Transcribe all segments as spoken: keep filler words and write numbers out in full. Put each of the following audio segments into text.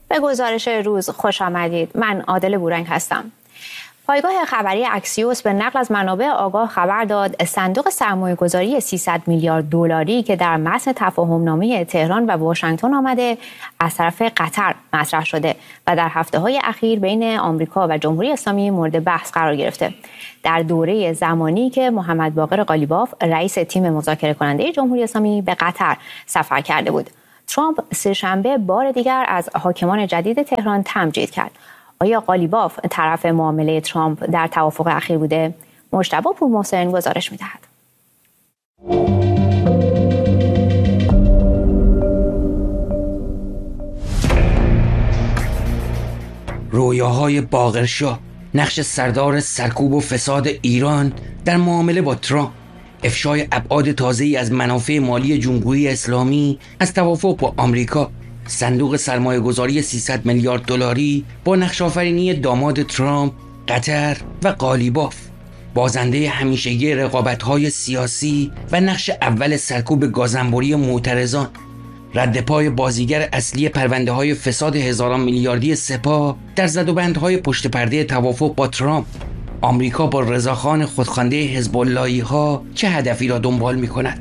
به گزارش روز خوش آمدید. من عادل بورنگ هستم. پایگاه خبری اکسیوس به نقل از منابع آگاه خبر داد صندوق سرمایه‌گذاری سیصد میلیارد دلاری که در متن تفاهمنامه تهران و واشنگتن آمده از طرف قطر مطرح شده و در هفته‌های اخیر بین آمریکا و جمهوری اسلامی مورد بحث قرار گرفته. در دوره زمانی که محمد باقر قالیباف رئیس تیم مذاکره کننده جمهوری اسلامی به قطر سفر کرده بود، ترامپ سه‌شنبه بار دیگر از حاکمان جدید تهران تمجید کرد. آیا قالیباف طرف معامله ترامپ در توافق اخیر بوده؟ مجتبی پورمحسن گزارش می‌دهد. رویاهای باقرشاه، نقش سردار سرکوب و فساد ایران در معامله با ترامپ، افشای ابعاد تازه‌ای از منافع مالی جمهوری اسلامی از توافق با آمریکا، صندوق سرمایه‌گذاری سیصد میلیارد دلاری با نقش‌آفرینی داماد ترامپ، قطر و قالیباف، بازنده همیشگی رقابت‌های سیاسی و نقش اول سرکوب گازانبری معترضان، رد پای بازیگر اصلی پرونده‌های فساد هزاران میلیاردی سپاه در زدوبندهای پشت پرده توافق با ترامپ. آمریکا با رضاخان خودخوانده حزب اللهی‌ها چه هدفی را دنبال می‌کند؟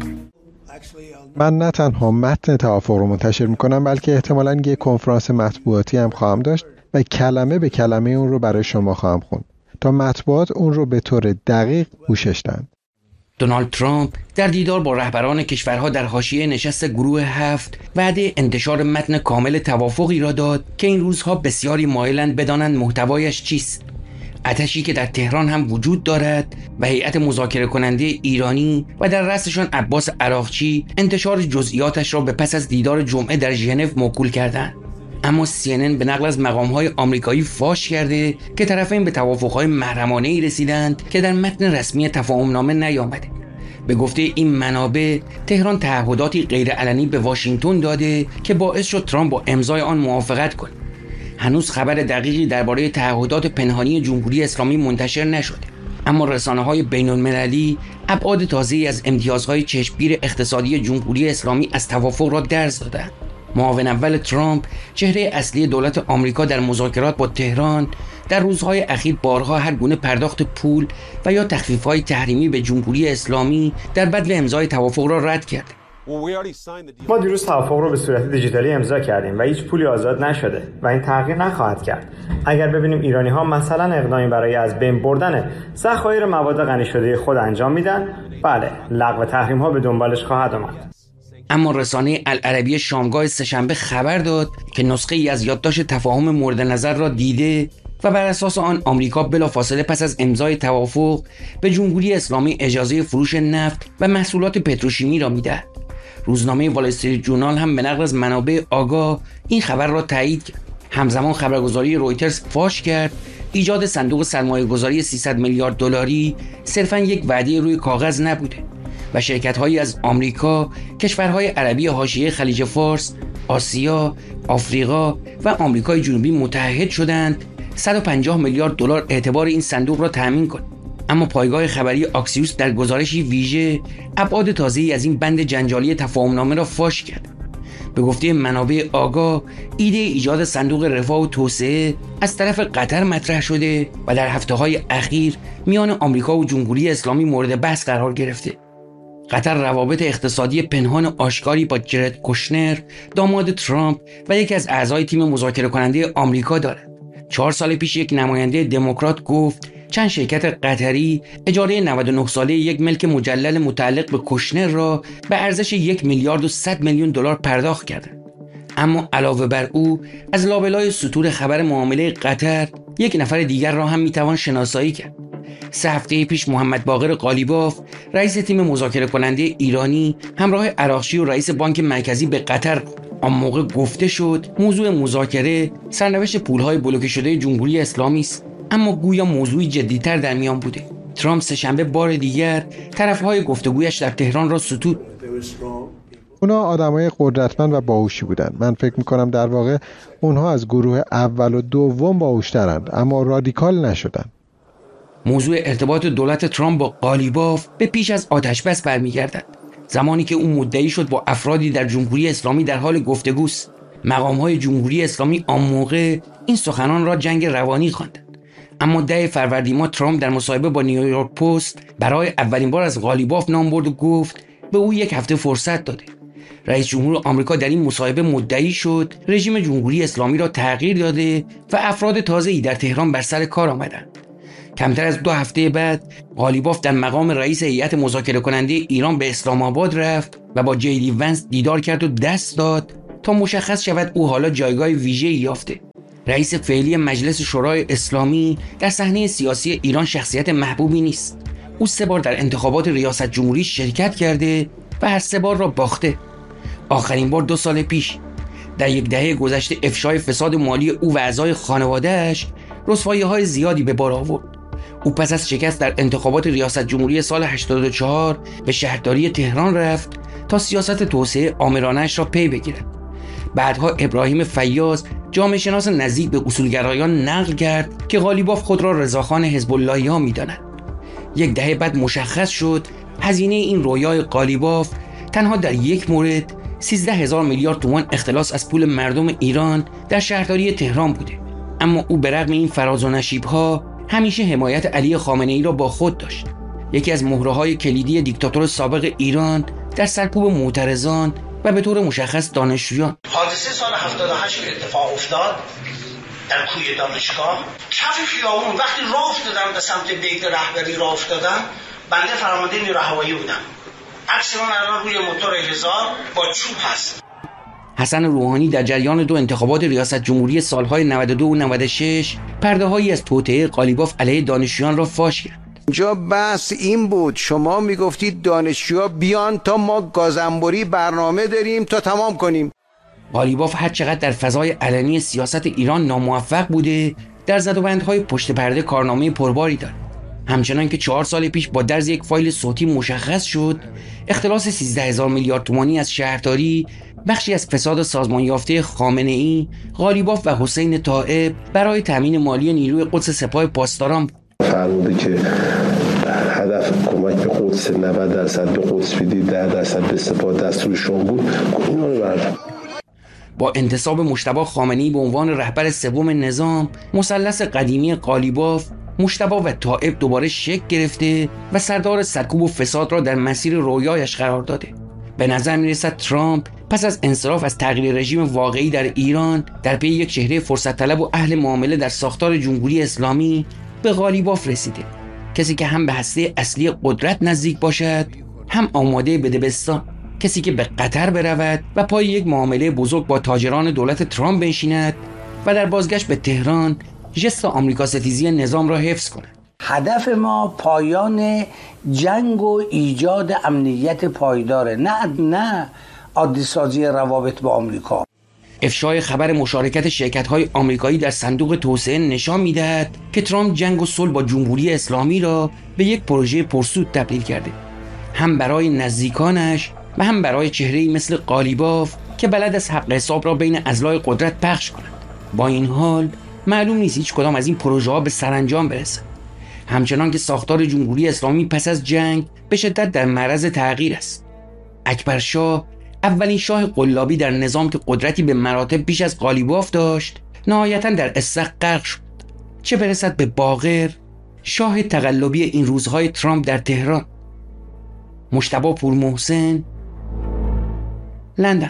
من نه تنها متن توافق رو منتشر میکنم، بلکه احتمالاً یک کنفرانس مطبوعاتی هم خواهم داشت و کلمه به کلمه اون رو برای شما خواهم خوند تا مطبوعات اون رو به طور دقیق پوشش دهند. دونالد ترامپ در دیدار با رهبران کشورها در حاشیه نشست گروه هفت وعده انتشار متن کامل توافقی را داد که این روزها بسیاری مایلند بدانند محتوایش چیست. آتشی که در تهران هم وجود دارد و هیئت مذاکره کننده ایرانی و در رأسشان عباس عراقچی انتشار جزئیاتش را به پس از دیدار جمعه در ژنو موکول کردند. اما سی ان ان به نقل از مقام‌های آمریکایی فاش کرده که طرفین به توافق‌های محرمانه‌ای رسیدند که در متن رسمی تفاهمنامه نیامده. به گفته این منابع، تهران تعهداتی غیرعلنی به واشنگتن داده که باعث شد ترامپ با امضای آن موافقت کند. هنوز خبر دقیقی درباره تعهدات پنهانی جمهوری اسلامی منتشر نشده، اما رسانه‌های بین‌المللی ابعاد تازه‌ای از امتیازهای چشمگیر اقتصادی جمهوری اسلامی از توافق را درز دادند. معاون اول ترامپ، چهره اصلی دولت آمریکا در مذاکرات با تهران، در روزهای اخیر بارها هر گونه پرداخت پول و یا تخفیف‌های تحریمی به جمهوری اسلامی در بدل امضای توافق را رد کرد. ما دیروز توافق رو به صورت دیجیتالی امضا کردیم و هیچ پولی آزاد نشده و این تغییر نخواهد کرد. اگر ببینیم ایرانی ها مثلا اقدامی برای از بین بردن ذخایر مواد غنی شده خود انجام میدن، بله، لغو تحریم ها به دنبالش خواهد آمد. اما رسانه العربیه شامگاه سه‌شنبه خبر داد که نسخه ای از یادداشت تفاهم مورد نظر را دیده و بر اساس آن آمریکا بلافاصله پس از امضای توافق به جمهوری اسلامی اجازه فروش نفت و محصولات پتروشیمی را میدهد. روزنامه وال استریت جورنال هم به نقل از منابع آگاه این خبر را تایید کرد. همزمان خبرگزاری رویترز فاش کرد ایجاد صندوق سرمایه‌گذاری سیصد میلیارد دلاری صرفاً یک وعده روی کاغذ نبوده و شرکت‌هایی از آمریکا، کشورهای عربی حاشیه خلیج فارس، آسیا، آفریقا و آمریکای جنوبی متحد شدند صد و پنجاه میلیارد دلار اعتبار این صندوق را تأمین کنند. اما پایگاه خبری اکسیوس در گزارشی ویژه ابعاد تازه‌ای از این بند جنجالی تفاهمنامه را فاش کرد. به گفته منابع آگاه، ایده ایجاد صندوق رفاه و توسعه از طرف قطر مطرح شده و در هفته‌های اخیر میان آمریکا و جمهوری اسلامی مورد بحث قرار گرفته. قطر روابط اقتصادی پنهان آشکاری با جرد کوشنر، داماد ترامپ و یکی از اعضای تیم مذاکره کننده آمریکا دارد. چهار سال پیش یک نماینده دموکرات گفت چند شرکت قطری اجاره نود و نه ساله یک ملک مجلل متعلق به کوشنر را به ارزش یک میلیارد و صد میلیون دلار پرداخت کردند. اما علاوه بر او، از لابلای سطور خبر معامله قطر یک نفر دیگر را هم میتوان شناسایی کرد. سه هفته پیش محمد باقر قالیباف، رئیس تیم مذاکره کننده ایرانی، همراه عراقچی و رئیس بانک مرکزی به قطر. آن موقع گفته شد موضوع مذاکره سرنوشت پولهای بلوکه شده جمهوری اسلامی است، اما گویا موضوعی جدی‌تر در میان بوده. ترامپ سه‌شنبه بار دیگر طرفهای گفتگویش در تهران را ستود. اونا آدمای قدرتمند و باهوشی بودن. من فکر میکنم در واقع اونها از گروه اول و دوم باهوشترند، اما رادیکال نشدن. موضوع ارتباط دولت ترامپ با قالیباف به پیش از آتش‌بس برمیگردد. زمانی که اون مدعی شد با افرادی در جمهوری اسلامی در حال گفتگوست. مقام‌های جمهوری اسلامی آن موقع این سخنان را جنگ روانی خواندند. اما ده فروردین ماه ترامپ در مصاحبه با نیویورک پست برای اولین بار از قالیباف نام برد و گفت به او یک هفته فرصت داده. رئیس جمهور آمریکا در این مصاحبه مدعی شد رژیم جمهوری اسلامی را تغییر داده و افراد تازه‌ای در تهران بر سر کار آمدند. کمتر از دو هفته بعد قالیباف در مقام رئیس هیئت مذاکره کننده ایران به اسلام آباد رفت و با جی دی ونس دیدار کرد و دست داد تا مشخص شود او حالا جایگاه ویژه‌ای یافته. رئیس فعلی مجلس شورای اسلامی در صحنه سیاسی ایران شخصیت محبوبی نیست. او سه بار در انتخابات ریاست جمهوری شرکت کرده و هر سه بار را باخته. آخرین بار دو سال پیش. در یک دهه گذشته افشای فساد مالی او و اعضای خانواده‌اش رسوایی‌های زیادی به بار آورد. او پس از شکست در انتخابات ریاست جمهوری سال هشتاد و چهار به شهرداری تهران رفت تا سیاست توسعه آمرانه‌اش را پی بگیرد. بعدها ابراهیم فیاض جامعه شناس نزدیک به اصولگرایان نقل کرد که قالیباف خود را رضاخان حزب اللهی‌ها می‌داند. یک دهه بعد مشخص شد هزینه این رویای قالیباف تنها در یک مورد سیزده هزار میلیارد تومان اختلاس از پول مردم ایران در شهرداری تهران بوده. اما او به رغم این فراز و نشیب‌ها همیشه حمایت علی خامنه‌ای را با خود داشت. یکی از مهره‌های کلیدی دیکتاتور سابق ایران در سرکوب معترضان و به طور مشخص دانشجویان. حادثه سال هفتاد و هشت که اتفاق افتاد در کوی دانشگاه کف خیابون وقتی راه افتادم به سمت بیت رهبری راه افتادم بنده فرمانده نیروی هوایی بودم. عکس من الان روی موتور هزار با چوب هست. حسن روحانی در جریان دو انتخابات ریاست جمهوری سالهای نود و دو و نود و شش پرده‌هایی از توطئه قالیباف علیه دانشجویان را فاش کرد. جا بحث این بود شما میگفتید دانشجوها بیان تا ما گازنبوری برنامه داریم تا تمام کنیم. قالیباف هر چقدر در فضای علنی سیاست ایران ناموفق بوده در زدوبندهای پشت پرده کارنامه پرباری دارد. همچنان که چهار سال پیش با درز یک فایل صوتی مشخص شد اختلاس سیزده هزار میلیارد تومانی از شهرداری بخشی از فساد سازمان یافته خامنه‌ای، قالیباف و حسین طائب برای تامین مالی نیروی قدس سپاه پاسداران فرموده که هدف کمک به قدس نود درصد به قدس بدید، ده درصد به سپاه دستور شما بود. اینا رو بردم. با انتصاب مجتبی خامنه‌ای به عنوان رهبر سوم نظام، مثلث قدیمی قالیباف، مجتبی و طائب دوباره شکل گرفته و سردار سرکوب و فساد را در مسیر رویایش قرار داده. به نظر میرسد ترامپ پس از انصراف از تغییر رژیم واقعی در ایران در پی یک چهره فرصت طلب و اهل معامله در ساختار جمهوری اسلامی به قالیباف رسیده. کسی که هم به هسته اصلی قدرت نزدیک باشد، هم آماده به دبستان. کسی که به قطر برود و پای یک معامله بزرگ با تاجران دولت ترامپ بنشیند و در بازگشت به تهران ژست آمریکا ستیزی نظام را حفظ کند. هدف ما پایان جنگ و ایجاد امنیت پایداره، نه نه عادی سازی روابط با آمریکا. افشای خبر مشارکت شرکت‌های آمریکایی در صندوق توسعه نشان می‌دهد که ترامپ جنگ و صلح با جمهوری اسلامی را به یک پروژه پرسود تبدیل کرده، هم برای نزدیکانش و هم برای چهره‌ای مثل قالیباف که بلد از حق حساب را بین اضلاع قدرت پخش کند. با این حال معلوم نیست هیچ کدام از این پروژه‌ها به سرانجام برسد. همچنان که ساختار جمهوری اسلامی پس از جنگ به شدت در معرض تغییر است. اکبر شاه، اولین شاه قلابی در نظام که قدرتی به مراتب بیش از قالیباف داشت، نهایتاً در استخ غرق شد. چه برسد به باقر، شاه تقلبی این روزهای ترامپ در تهران. مجتبی پورمحسن، لندن.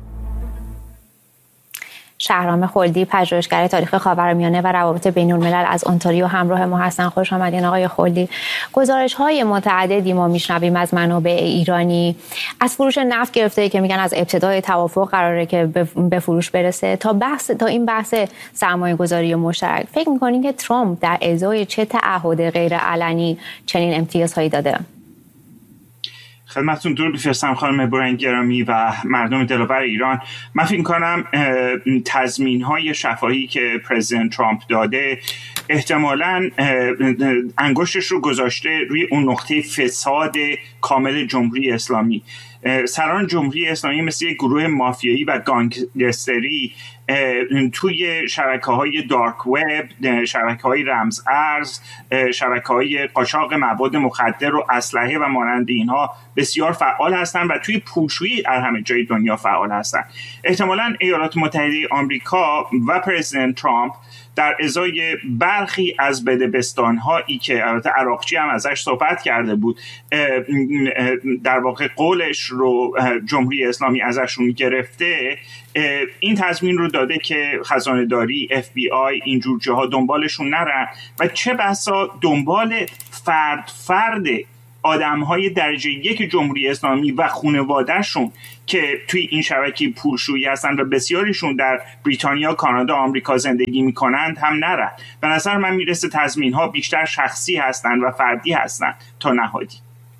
شهرام خلدی، پژوهشگر تاریخ خاورمیانه و روابط بین‌الملل از انتاریو همراه ما هستن. خوش آمدین آقای خلدی. گزارش‌های متعددی ما میشنویم از منابع ایرانی از فروش نفت گرفته که میگن از ابتدای توافق قراره که به فروش برسه تا بحث تا این بحث سرمایه‌گذاری مشترک. فکر می‌کنین که ترامپ در ازای چه تعهد غیر علنی چنین امتیازهایی داده؟ خدمتتون درود بفرستم خانم برنگ گرامی و مردم دلاور ایران. من فکر کنم تضمین‌های شفاهی که پرزیدنت ترامپ داده احتمالاً انگشتش رو گذاشته روی اون نقطه فساد کامل جمهوری اسلامی. سران جمهوری اسلامی مثل یک گروه مافیایی و گانگستری توی شبکه‌های دارک وب، شبکه‌های رمز ارز، شبکه‌های قاچاق مواد مخدر و اسلحه و مانند اینها بسیار فعال هستند و توی پولشویی در همه جای دنیا فعال هستند. احتمالاً ایالات متحده آمریکا و پرزیدنت ترامپ در ازای برخی از بدبستان‌هایی که البته عراقچی هم ازش صحبت کرده بود، در واقع قولش رو جمهوری اسلامی ازشون گرفته، این تضمین رو داده که خزانه‌داری، اف بی آی، اینجور جاها دنبالشون نرن و چه بسا دنبال فرد فرد آدم‌های درجه یک جمهوری اسلامی و خانواده‌شون که توی این شبکه پولشویی هستن و بسیاریشون در بریتانیا، کانادا، آمریکا زندگی می‌کنند هم نرن. به نظر من میرسه تضمین‌ها بیشتر شخصی هستن و فردی هستن تا نهادی.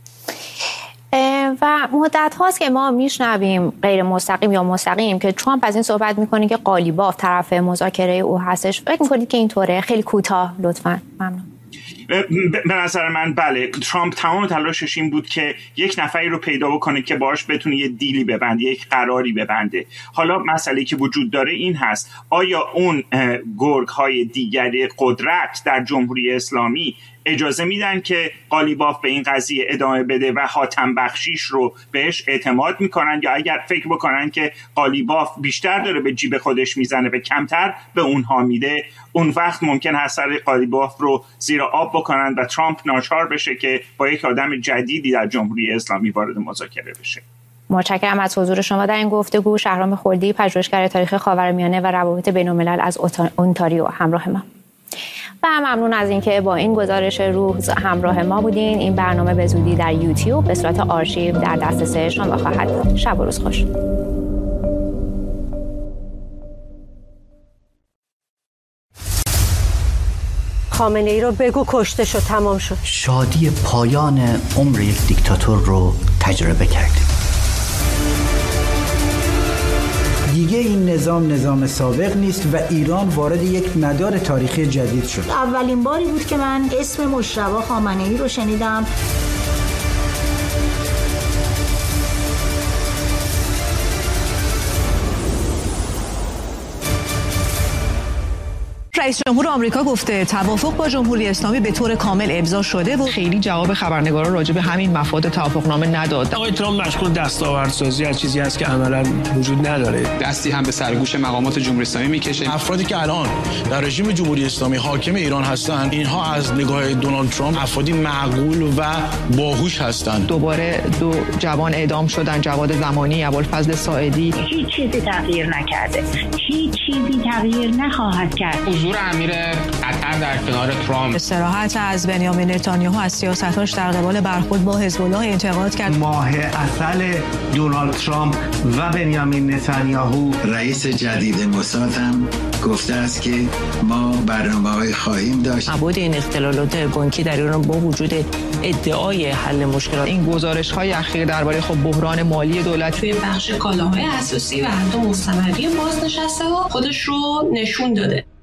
و مدت هاست که ما میشنویم غیر مستقیم یا مستقیم که ترامپ از این صحبت میکنه که قالیباف طرف مذاکره او هستش. فکر میکنید که اینطوره؟ خیلی کوتاه لطفاً. ممنون. به نظر من بله، ترامپ تمام تلاشش این بود که یک نفری رو پیدا بکنه که باهاش بتونه یه دیلی ببنده، یک قراری ببنده. حالا مسئله که وجود داره این هست: آیا اون گرگ‌های دیگری قدرت در جمهوری اسلامی اجازه میدن که قالیباف به این قضیه ادامه بده و حاتم بخشیش رو بهش اعتماد میکنن، یا اگر فکر بکنن که قالیباف بیشتر داره به جیب خودش میزنه و کمتر به اونها میده، اون وقت ممکن هست سر قالیباف رو زیر آب بکنن و ترامپ ناچار بشه که با یک آدم جدیدی در جمهوری اسلامی وارد مذاکره بشه. متشکرم از حضور شما در این گفتگو. شهرام خلدی، پژوهشگر تاریخ خاورمیانه و روابط بین‌الملل از اونتاریو همراه ما. و ممنون از اینکه با این گزارش روز همراه ما بودین. این برنامه به زودی در یوتیوب به صورت آرشیو در دسترس شما خواهد بود. شب و روز خوش. خامنه ای رو بگو کشته شد، تمام شد. شادی پایان عمر یک دیکتاتور رو تجربه کردیم. دیگه این نظام نظام سابق نیست و ایران وارد یک مدار تاریخی جدید شد. اولین باری بود که من اسم مجتبی خامنه‌ای رو شنیدم. رئیس جمهور آمریکا گفته توافق با جمهوری اسلامی به طور کامل امضا شده و خیلی جواب خبرنگارا راجع به همین مفاد توافقنامه نداد. آقای ترامپ مشغول دستاوردسازی از چیزی است که عملاً وجود نداره. دستی هم به سرگوش مقامات جمهوری اسلامی میکشه. افرادی که الان در رژیم جمهوری اسلامی حاکم ایران هستند، اینها از نگاه دونالد ترامپ افرادی معقول و باهوش هستند. دوباره دو جوان اعدام شدن، جواد زمانی، ابوالفضل ساعدی. هیچ چیزی تغییر نکرده. هیچ چیزی تغییر نخواهد کرد. حضور امیر قطر در کنار ترامپ. استراحت از بنیامین نتانیاهو از سیاستاش در قبال برخورد با حزب الله انتقاد کرد. ماه عسل دونالد ترامپ و بنیامین نتانیاهو. رئیس جدید موساد هم گفته است که ما برنامه‌های خواهیم داشت. ابعاد این اختلالات بانکی در ایران با وجود ادعای حل مشکلات. این گزارش‌های اخیر درباره خب بحران مالی دولت توی بخش کالاهای اساسی و حتی مستمری بازنشسته ها خودش رو نشون داده.